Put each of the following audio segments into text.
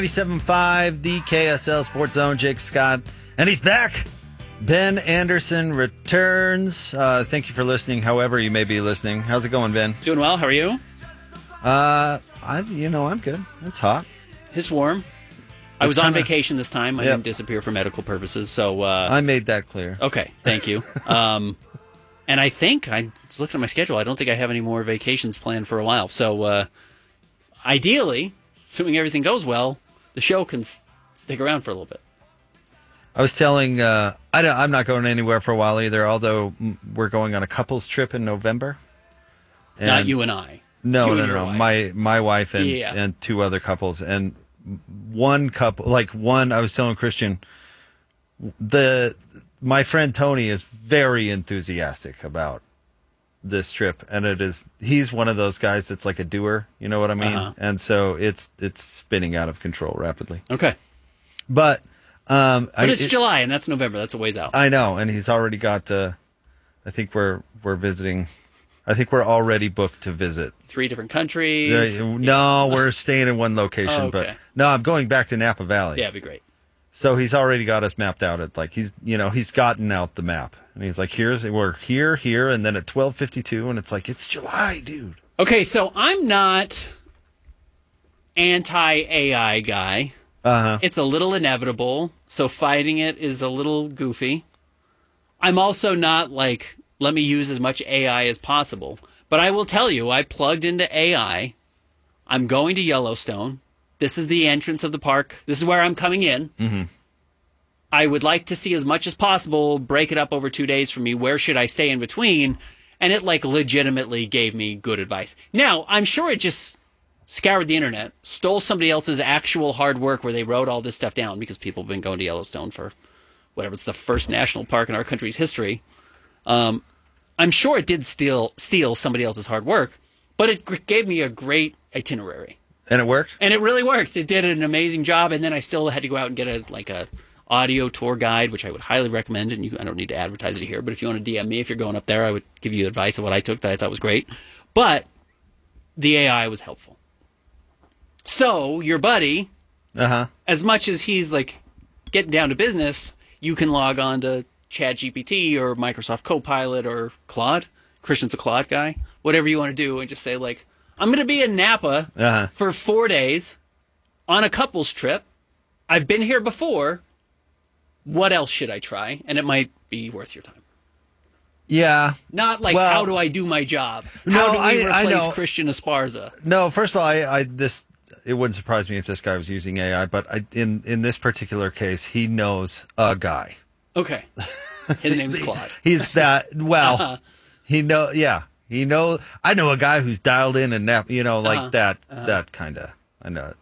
97.5, the KSL Sports Zone. Jake Scott, and he's back. Ben Anderson returns. Thank you for listening, however you may be listening. How's it going, Ben? Doing well. How are you? I'm good. It's hot. It's warm. I was on vacation this time. I didn't disappear for medical purposes, so... I made that clear. Okay, thank you. And I think, I was looking at my schedule, I don't think I have any more vacations planned for a while. So, ideally, assuming everything goes well, the show can stick around for a little bit. I was telling, I'm not going anywhere for a while either, although we're going on a couples trip in November. And not you and I. No. My wife and two other couples. And one couple, I was telling Christian, my friend Tony is very enthusiastic about this trip, and he's one of those guys that's like a doer, you know what I mean? Uh-huh. And so it's spinning out of control rapidly. Okay. But it's July, and that's November. That's a ways out. I know, and he's already got I think we're visiting. I think we're already booked to visit 3 different countries. No, we're staying in one location, okay. But no, I'm going back to Napa Valley. Yeah, it'd be great. So he's already got us mapped out at he's gotten out the map, and he's like, we're here, and then at 12:52, and it's like it's July, dude. Okay, so I'm not anti-AI guy. Uh-huh. It's a little inevitable, so fighting it is a little goofy. I'm also not like, let me use as much AI as possible. But I will tell you, I plugged into AI. I'm going to Yellowstone. This is the entrance of the park. This is where I'm coming in. Mm-hmm. I would like to see as much as possible, break it up over 2 days for me. Where should I stay in between? And it legitimately gave me good advice. Now, I'm sure it just scoured the internet, stole somebody else's actual hard work where they wrote all this stuff down, because people have been going to Yellowstone for whatever. It's the first national park in our country's history. I'm sure it did steal somebody else's hard work, but it gave me a great itinerary. And it worked? And it really worked. It did an amazing job, and then I still had to go out and get a audio tour guide, which I would highly recommend, and I don't need to advertise it here, but if you want to DM me if you're going up there, I would give you advice of what I took that I thought was great. But the AI was helpful. So, your buddy, as much as he's getting down to business, you can log on to ChatGPT or Microsoft Copilot or Claude. Christian's a Claude guy. Whatever you want to do, and just say, I'm going to be in Napa for 4 days on a couples trip. I've been here before. What else should I try? And it might be worth your time. Yeah. Not how do I do my job? How do we replace Christian Esparza? No, first of all, it wouldn't surprise me if this guy was using AI, but in this particular case, he knows a guy. Okay. His name's Claude. He's that, he knows, I know a guy who's dialed in and that kind of, I know.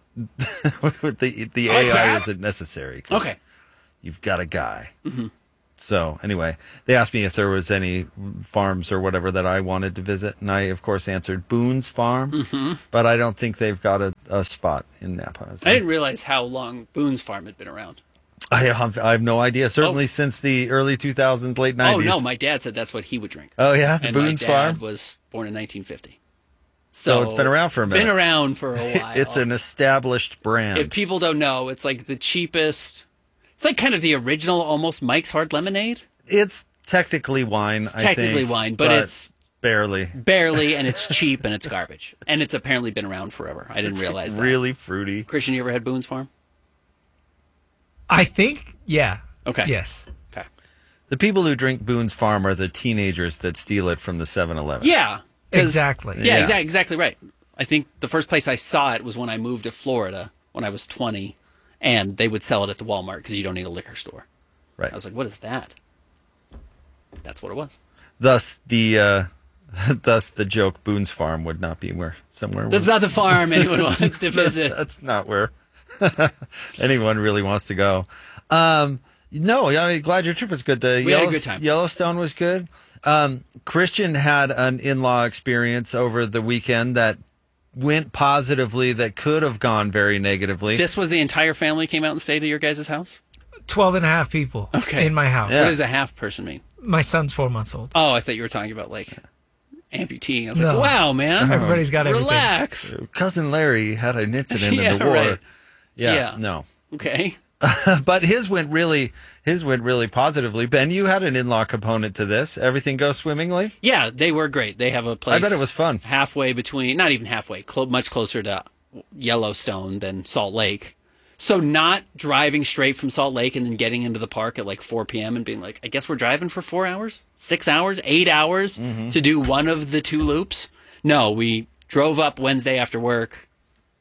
the AI isn't necessary. Okay. You've got a guy. Mm-hmm. So anyway, they asked me if there was any farms or whatever that I wanted to visit, and I, of course, answered Boone's Farm, but I don't think they've got a spot in Napa. I didn't realize how long Boone's Farm had been around. I have no idea. Certainly since the early 2000s, late 90s. Oh, no, my dad said that's what he would drink. Oh, yeah? The Boone's Farm? My dad was born in 1950. So it's been around for a minute. Been around for a while. It's an established brand. If people don't know, it's the cheapest... It's kind of the original, almost Mike's Hard Lemonade. It's technically wine, I think. Technically wine, but it's... Barely. Barely, and it's cheap, and it's garbage. And it's apparently been around forever. I didn't realize that. Really fruity. Christian, you ever had Boone's Farm? I think, yeah. Okay. Yes. Okay. The people who drink Boone's Farm are the teenagers that steal it from the 7-Eleven. Yeah. Exactly. Yeah, exactly right. I think the first place I saw it was when I moved to Florida when I was 20. And they would sell it at the Walmart because you don't need a liquor store. Right. I was like, what is that? That's what it was. Thus the joke Boone's Farm would not be somewhere. That's not the farm anyone wants to visit. That's not where anyone really wants to go. No, I'm glad your trip was good. We had a good time. Yellowstone was good. Christian had an in-law experience over the weekend that went positively that could have gone very negatively. This was the entire family came out and stayed at your guys' house? 12 and a half people in my house. Yeah. What does a half person mean? My son's 4 months old. Oh, I thought you were talking about amputee. I was like, wow, man. Everybody's got everything. Relax. Cousin Larry had an incident in the war. Right. Yeah. No. Okay. But his went really positively. Ben, you had an in-law component to this. Everything go swimmingly? Yeah, they were great. They have a place. I bet it was fun. Halfway between, not even halfway, much closer to Yellowstone than Salt Lake. So not driving straight from Salt Lake and then getting into the park at like 4 p.m. and being like, I guess we're driving for 4 hours, 6 hours, 8 hours to do one of the 2 loops. No, we drove up Wednesday after work,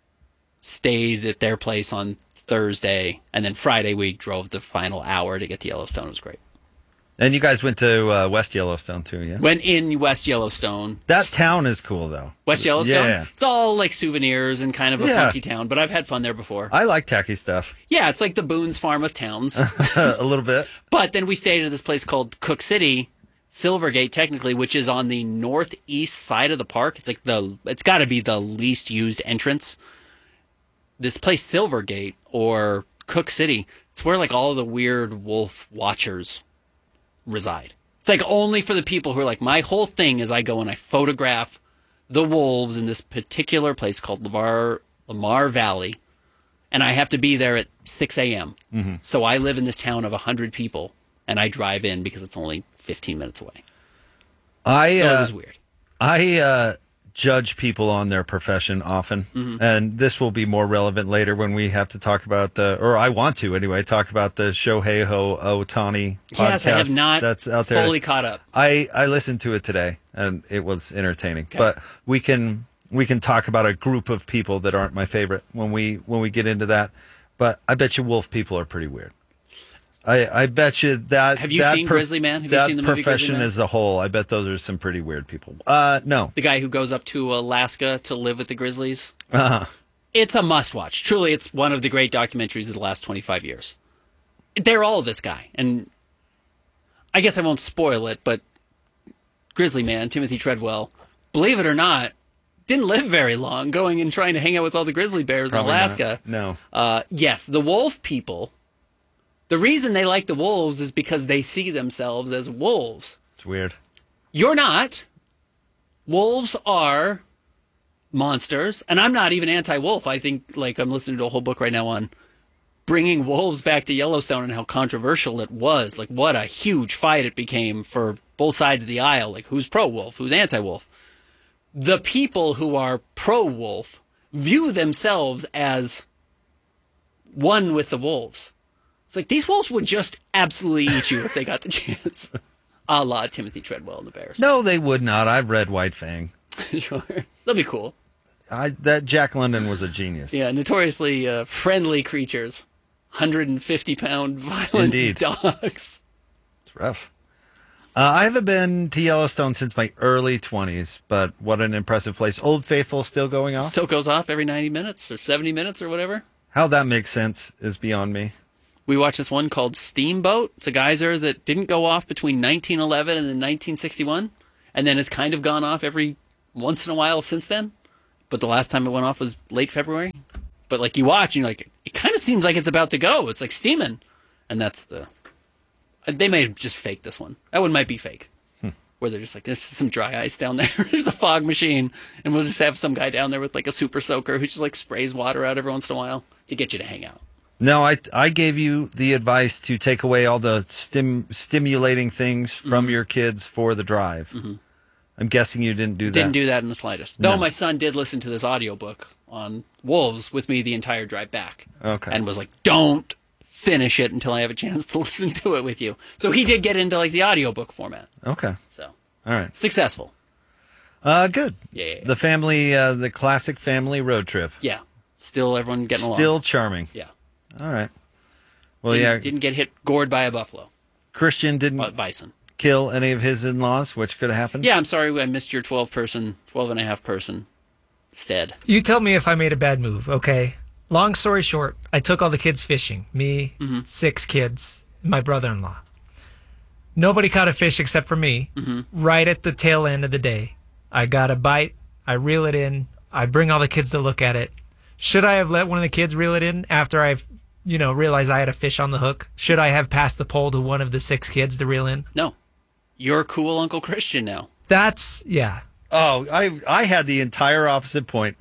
stayed at their place on Thursday, and then Friday we drove the final hour to get to Yellowstone. It was great. And you guys went to West Yellowstone too, yeah? Went in West Yellowstone. That town is cool, though. West Yellowstone? Yeah. It's all like souvenirs and kind of a funky town, but I've had fun there before. I like tacky stuff. Yeah, it's like the Boone's Farm of towns. A little bit. But then we stayed at this place called Cook City, Silvergate technically, which is on the northeast side of the park. It's like it's got to be the least used entrance. This place, Silvergate, or Cook City, it's where like all the weird wolf watchers reside. It's like only for the people who are like, my whole thing is I go and I photograph the wolves in this particular place called Lamar Valley, and I have to be there at 6 a.m. Mm-hmm. So I live in this town of 100 people, and I drive in because it's only 15 minutes away. So it was weird. I judge people on their profession often, and this will be more relevant later when we have to talk about or I want to anyway, talk about the Shohei Ohtani podcast. Yes, I have not that's out there. Fully caught up. I listened to it today, and it was entertaining. Okay. But we can talk about a group of people that aren't my favorite when we get into that. But I bet you wolf people are pretty weird. I bet you that. Have you seen Grizzly Man? Have you seen the movie Grizzly profession Man? as a whole, I bet those are some pretty weird people. No. The guy who goes up to Alaska to live with the Grizzlies. Uh-huh. It's a must-watch. Truly, it's one of the great documentaries of the last 25 years. They're all this guy. And I guess I won't spoil it, but Grizzly Man, Timothy Treadwell, believe it or not, didn't live very long going and trying to hang out with all the grizzly bears Probably in Alaska. Not. No. Yes, the wolf people, the reason they like the wolves is because they see themselves as wolves. It's weird. You're not. Wolves are monsters, and I'm not even anti-wolf. I think, like, I'm listening to a whole book right now on bringing wolves back to Yellowstone and how controversial it was. Like, what a huge fight it became for both sides of the aisle. Like, who's pro-wolf, who's anti-wolf? The people who are pro-wolf view themselves as one with the wolves. It's like, these wolves would just absolutely eat you if they got the chance. A la Timothy Treadwell and the Bears. No, they would not. I've read White Fang. Sure. That'd be cool. That Jack London was a genius. Yeah, notoriously friendly creatures. 150-pound violent dogs. It's rough. I haven't been to Yellowstone since my early 20s, but what an impressive place. Old Faithful still going off? Still goes off every 90 minutes or 70 minutes or whatever. How that makes sense is beyond me. We watched this one called Steamboat. It's a geyser that didn't go off between 1911 and then 1961, and then has kind of gone off every once in a while since then. But the last time it went off was late February. But like you watch, and you're like, it kind of seems like it's about to go. It's like steaming. And that's they may have just faked this one. That one might be fake. Where they're just like, there's some dry ice down there. There's a fog machine. And we'll just have some guy down there with like a super soaker who just like sprays water out every once in a while to get you to hang out. No, I gave you the advice to take away all the stimulating things from your kids for the drive. Mm-hmm. I'm guessing you didn't do that. Didn't do that in the slightest. Though my son did listen to this audiobook on wolves with me the entire drive back. Okay. And was like, don't finish it until I have a chance to listen to it with you. So he did get into like the audiobook format. Okay. So. All right. Successful. Good. Yeah. The family, the classic family road trip. Yeah. Still everyone getting along. Still charming. Yeah. All right. Well, Didn't get gored by a buffalo. Christian didn't bison. Kill any of his in-laws, which could have happened. Yeah, I'm sorry I missed your 12 and a half person stead. You tell me if I made a bad move, okay? Long story short, I took all the kids fishing. Me, 6 kids, my brother-in-law. Nobody caught a fish except for me. Mm-hmm. Right at the tail end of the day, I got a bite. I reel it in. I bring all the kids to look at it. Should I have let one of the kids reel it in after I've realized I had a fish on the hook? Should I have passed the pole to one of the 6 kids to reel in? No. You're cool Uncle Christian now. Yeah. Oh, I had the entire opposite point.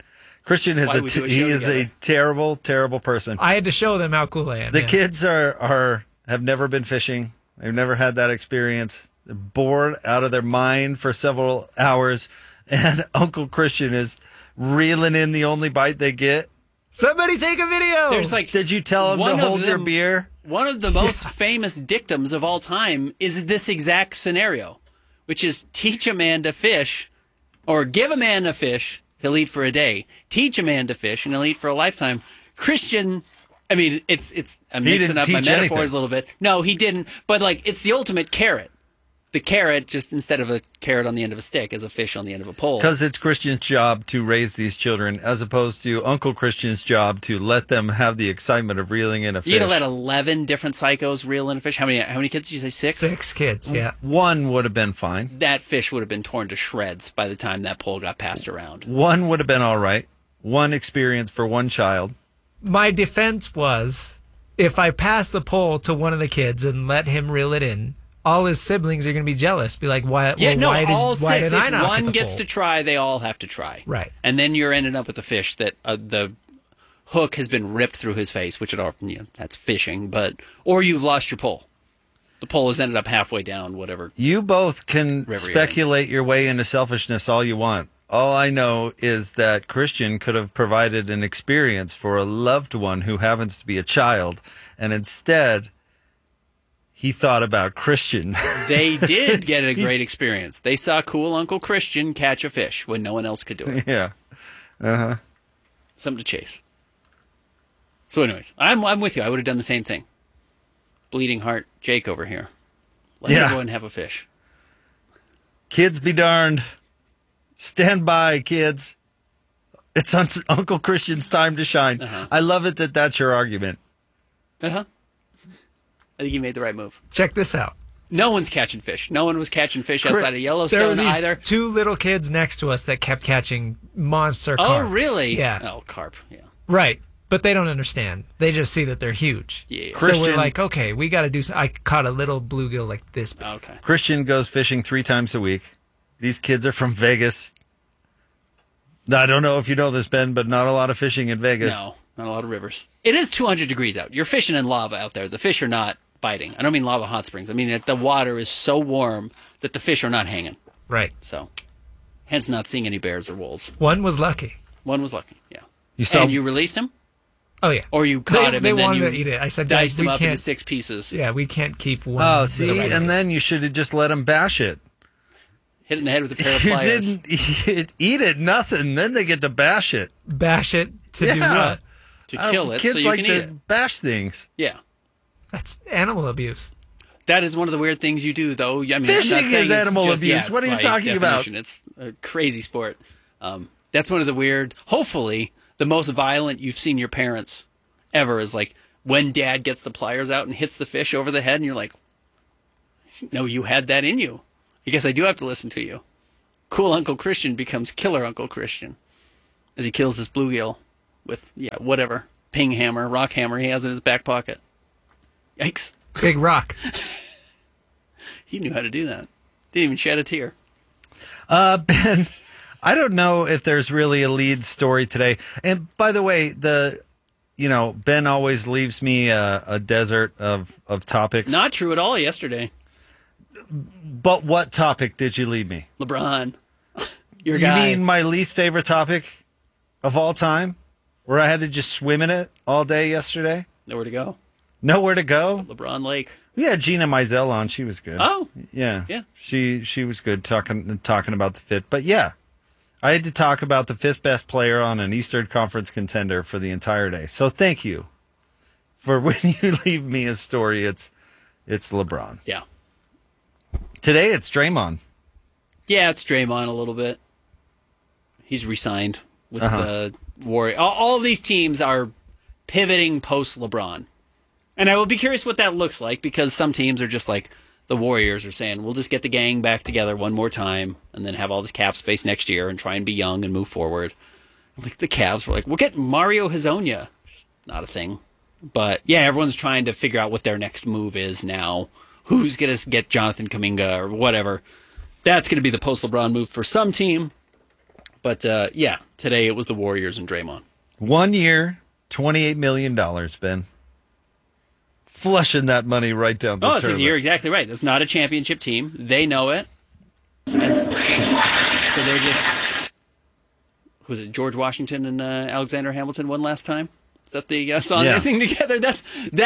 Christian That's is why we do a show he is a together. terrible, terrible person. I had to show them how cool I am. The yeah. kids have never been fishing. They've never had that experience. They're bored out of their mind for several hours, and Uncle Christian is reeling in the only bite they get. Somebody take a video. There's like Did you tell him one to of hold your them- beer? One of the most famous dictums of all time is this exact scenario, which is teach a man to fish, or give a man a fish, he'll eat for a day. Teach a man to fish, and he'll eat for a lifetime. Christian, I mean, I'm mixing didn't up my teach metaphors anything. a little bit. No, he didn't. But like, it's the ultimate carrot. The carrot, just instead of a carrot on the end of a stick, is a fish on the end of a pole. Because it's Christian's job to raise these children, as opposed to Uncle Christian's job to let them have the excitement of reeling in a fish. You gotta let 11 different psychos reel in a fish. How many kids did you say? 6? 6 kids, yeah. One would have been fine. That fish would have been torn to shreds by the time that pole got passed around. One would have been all right. One experience for one child. My defense was if I pass the pole to one of the kids and let him reel it in, all his siblings are going to be jealous. Be like, why? Yeah, well, no, why all did, why 6. did I If not one hit the gets pole? to try, they all have to try. Right. And then you're ending up with a fish that the hook has been ripped through his face, which that's fishing, or you've lost your pole. The pole has ended up halfway down, whatever. You both can River you're in. speculate your way into selfishness all you want. All I know is that Christian could have provided an experience for a loved one who happens to be a child, and instead he thought about Christian. They did get a great experience. They saw cool Uncle Christian catch a fish when no one else could do it. Yeah. Something to chase. So, anyways, I'm with you. I would have done the same thing. Bleeding heart, Jake over here. Let Yeah. him go and have a fish. Kids be darned. Stand by, kids. It's Uncle Christian's time to shine. I love it that that's your argument. I think you made the right move. Check this out. No one's catching fish. No one was catching fish outside of There were Yellowstone these either. 2 little kids next to us that kept catching monster Oh, carp. really? Yeah. Oh, carp. Yeah. Right. But they don't understand. They just see that they're huge. Yeah. So we're Christian- like, okay, we got to do I caught a little bluegill like this big. Okay. Christian goes fishing 3 times a week. These kids are from Vegas. Now, I don't know if you know this, Ben, but not a lot of fishing in Vegas. No, not a lot of rivers. It is 200 degrees out. You're fishing in lava out there. The fish are not biting. I don't mean lava hot springs. I mean that the water is so warm that the fish are not hanging. Right. So, hence not seeing any bears or wolves. One was lucky. One was lucky. Yeah. You saw And you released him? Oh, yeah. Or you caught him They and then wanted you to eat it. I said, diced "Guys, him we up into can't." 6 pieces. Yeah, we can't keep one. Oh, see, little and guy. then you should have just let him bash it. Hit it in the head with a pair of You pliers. didn't eat it, nothing. Then they get to bash it. bash it to do Yeah. what? To kill it Kids so you like can to eat it. bash things. Yeah. That's animal abuse. That is one of the weird things you do, though. I mean, I'm Fishing not saying is it's animal just- abuse. yeah, it's What are you by talking about? definition. It's a crazy sport. That's one of the weird, hopefully, the most violent you've seen your parents ever is like when dad gets the pliers out and hits the fish over the head, and you're like, no, you had that in you. I guess I do have to listen to you. Cool Uncle Christian becomes killer Uncle Christian as he kills this bluegill with, whatever, ping hammer, rock hammer he has in his back pocket. Yikes. Big rock. He knew how to do that. Didn't even shed a tear. Ben, I don't know if there's really a lead story today. And by the way, Ben always leaves me a desert of topics. Not true at all yesterday. But what topic did you leave me? LeBron. Your You guy. mean my least favorite topic of all time? Where I had to just swim in it all day yesterday? Nowhere to go. Nowhere to go? LeBron Lake. We had Gina Mizell on. She was good. Oh. Yeah. Yeah. She was good talking about the fit. But yeah, I had to talk about the 5th best player on an Eastern Conference contender for the entire day. So thank you for when you leave me a story. It's LeBron. Yeah. Today it's Draymond. Yeah, it's Draymond a little bit. He's re-signed with the Warriors. All of these teams are pivoting post-LeBron. And I will be curious what that looks like because some teams are just like the Warriors are saying, we'll just get the gang back together one more time and then have all this cap space next year and try and be young and move forward. Like the Cavs were like, we'll get Mario Hezonja. Not a thing. But yeah, everyone's trying to figure out what their next move is now. Who's going to get Jonathan Kuminga or whatever. That's going to be the post-LeBron move for some team. But yeah, today it was the Warriors and Draymond. 1 year, $28 million, Ben. Flushing that money right down the toilet. You're exactly right. That's not a championship team. They know it. And so they're just... Was it George Washington and Alexander Hamilton one last time? Is that the song they sing together? That's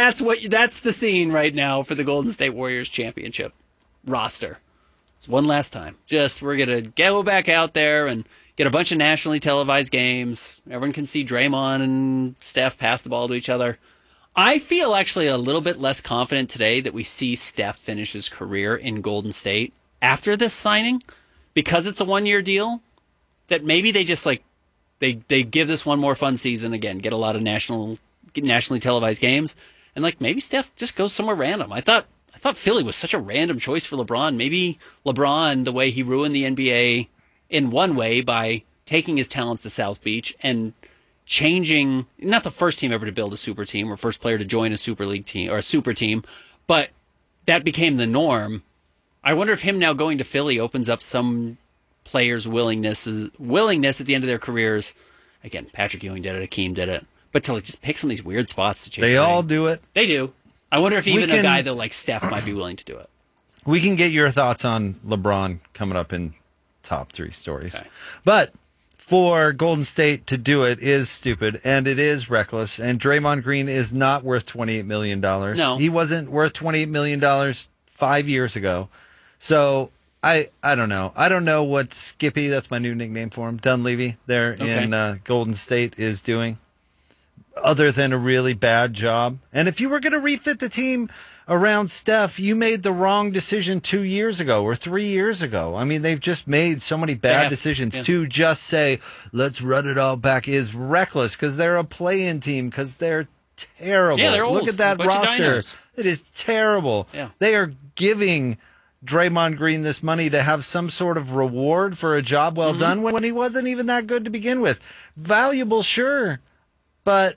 the scene right now for the Golden State Warriors championship roster. It's one last time. We're going to go back out there and get a bunch of nationally televised games. Everyone can see Draymond and Steph pass the ball to each other. I feel actually a little bit less confident today that we see Steph finish his career in Golden State after this signing, because it's a 1-year deal, that maybe they just they give this one more fun season again, get a lot of nationally televised games, and maybe Steph just goes somewhere random. I thought Philly was such a random choice for LeBron. Maybe LeBron, the way he ruined the NBA in one way by taking his talents to South Beach and changing, not the first team ever to build a super team or first player to join a super league team or a super team, but that became the norm. I wonder if him now going to Philly opens up some players' willingness at the end of their careers. Again, Patrick Ewing did it, Hakeem did it, but to just pick some of these weird spots to chase. They all do it. They do. I wonder if even a guy though like Steph might be willing to do it. We can get your thoughts on LeBron coming up in top 3 stories. Okay. But for Golden State to do it is stupid, and it is reckless, and Draymond Green is not worth $28 million. No. He wasn't worth $28 million 5 years ago. So I don't know. I don't know what Skippy, that's my new nickname for him, Dunleavy there in Golden State is doing, other than a really bad job. And if you were going to refit the team around Steph, you made the wrong decision 2 years ago or 3 years ago. I mean, they've just made so many bad decisions. To just say, let's run it all back is reckless, because they're a play-in team, because they're terrible. Yeah, they're old. Look at that roster. It is terrible. Yeah. They are giving Draymond Green this money to have some sort of reward for a job well done when he wasn't even that good to begin with. Valuable, sure, but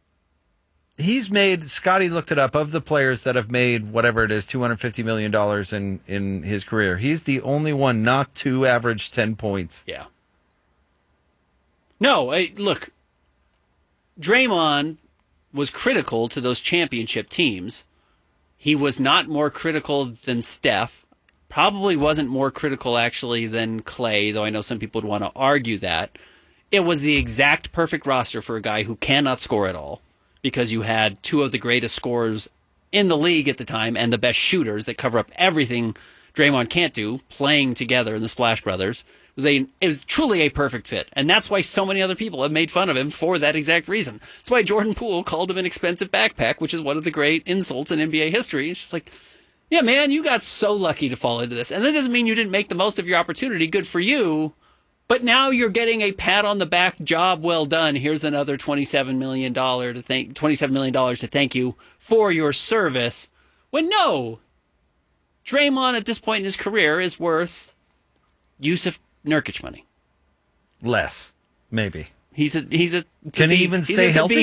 he's made, Scotty looked it up, of the players that have made whatever it is, $250 million in his career. He's the only one not to average 10 points. Yeah. No, look, Draymond was critical to those championship teams. He was not more critical than Steph. Probably wasn't more critical, actually, than Clay, though I know some people would want to argue that. It was the exact perfect roster for a guy who cannot score at all, because you had 2 of the greatest scorers in the league at the time and the best shooters that cover up everything Draymond can't do, playing together in the Splash Brothers. It was truly a perfect fit, and that's why so many other people have made fun of him for that exact reason. That's why Jordan Poole called him an expensive backpack, which is one of the great insults in NBA history. It's just like, yeah, man, you got so lucky to fall into this. And that doesn't mean you didn't make the most of your opportunity. Good for you. But now you're getting a pat on the back, job well done. Here's another $27 million to thank you for your service. When no, Draymond at this point in his career is worth Yusuf Nurkic money. Less, maybe. Can he even stay healthy?